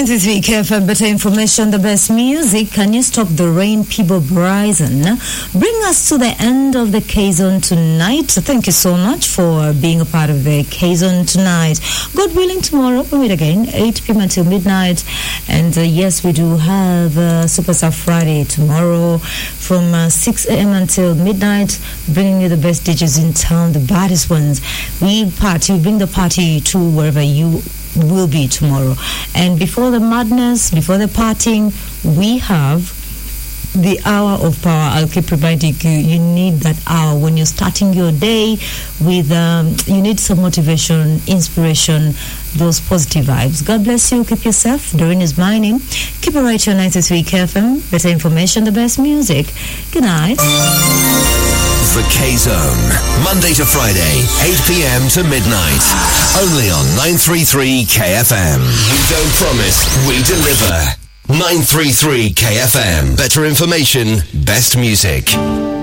93 KFM, better information, the best music. Can you stop the rain, People Bryson? Bring us to the end of the K-Zone tonight. Thank you so much for being a part of the K-Zone tonight. God willing, tomorrow we'll meet again, 8 p.m. until midnight. And yes, we do have Superstar Friday tomorrow from 6 a.m. until midnight, bringing you the best DJs in town, the baddest ones. We bring the party to wherever you will be tomorrow. And before the madness, before the partying, we have the hour of power. I'll keep reminding you, you need that hour when you're starting your day with, you need some motivation, inspiration, those positive vibes. God bless you. Keep yourself. Doreen is my name. Keep it right here on 93 KFM. Better information, the best music. Good night. The K-Zone, Monday to Friday, 8 p.m. to midnight. Only on 933 KFM. We don't promise, we deliver. 933 KFM. Better information, best music.